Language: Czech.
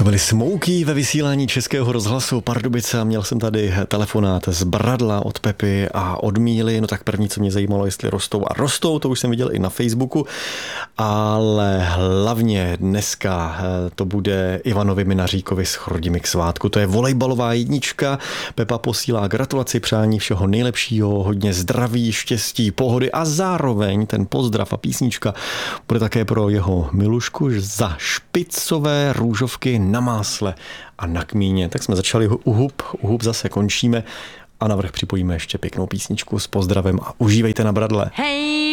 To byly Smokey ve vysílání Českého rozhlasu Pardubice a měl jsem tady telefonát z Bradla od Pepy a od Míly. No tak první, co mě zajímalo, jestli rostou a rostou, to už jsem viděl i na Facebooku, ale hlavně dneska to bude Ivanovi Minaříkovi s Chrodimi k svátku. To je volejbalová jednička. Pepa posílá gratulaci, přání všeho nejlepšího, hodně zdraví, štěstí, pohody a zároveň ten pozdrav a písnička bude také pro jeho milušku za špicové růžovky na másle a na kmíně. Tak jsme začali u hub zase končíme a navrch připojíme ještě pěknou písničku s pozdravem a užívejte na Bradle. Hej!